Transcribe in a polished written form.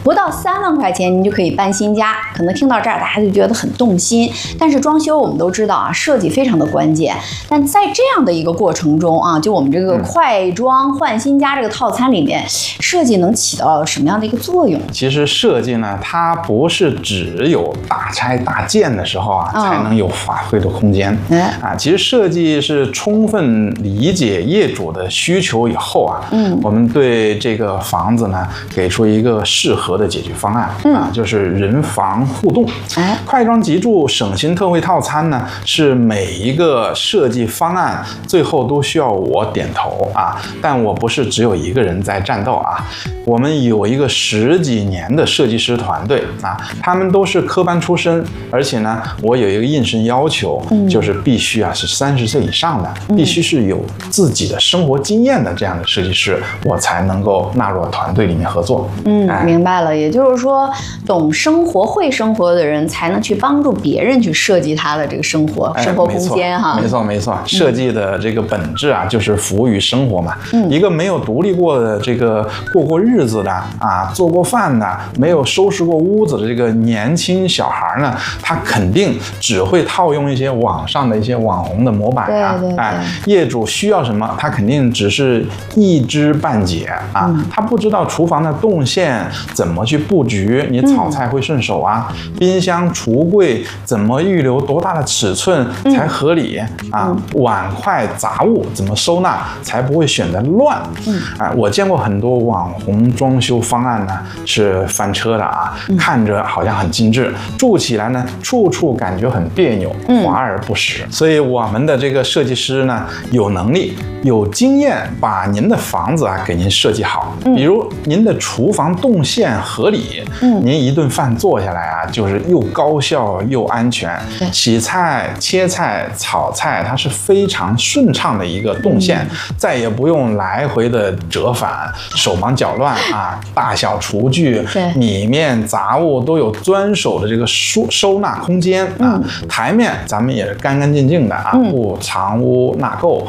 不到3万块钱，您就可以搬新家。可能听到这儿，大家就觉得很动心。但是装修我们都知道啊，设计非常的关键。但在这样的一个过程中啊，就我们这个快装换新家这个套餐里面，设计能起到什么样的一个作用？ 其实设计呢，它不是只有大拆大建的时候啊，才能有发挥的空间。其实设计是充分理解业主的需求以后啊，我们对这个房子呢给出一个适合的解决方案就是人房互动。快装急住省心特惠套餐呢，是每一个设计方案最后都需要我点头啊，但我不是只有一个人在战斗啊，我们有一个10几年的设计师团队啊，他们都是科班出身，而且呢，我有一个硬性要求，就是必须是30岁以上的，必须是有自己的生活经验的这样的设计师，我才能够纳入团队里面合作。 明白了，也就是说，懂生活、会生活的人才能去帮助别人去设计他的这个生活空间哈。 没错，设计的这个本质啊，就是服务于生活嘛。一个没有独立过的这个过过日子的啊，做过饭的，没有收拾过屋子的这个年轻小孩呢，他肯定只会套用一些网上的一些网红的模板啊。业主需要什么，他肯定只是一知半解啊，他不知道厨房的动线怎么去布局，你炒菜会顺手啊，冰箱、橱柜怎么预留多大的尺寸才合理啊，碗筷杂物怎么收纳才不会显得乱。我见过很多网红装修方案呢是翻车的啊，看着好像很精致，住起来呢处处感觉很别扭，华而不实。所以我们的这个设计师呢，有能力有经验，把您的房子给您设计好。比如您的厨房动线合理，您一顿饭做下来就是又高效又安全，洗菜、切菜、炒菜，它是非常顺畅的一个动线，再也不用来回的折返，手忙脚乱啊。大小厨具里面杂物都有专属的这个收纳空间啊。台面咱们也是干干净净的啊，不藏污纳垢。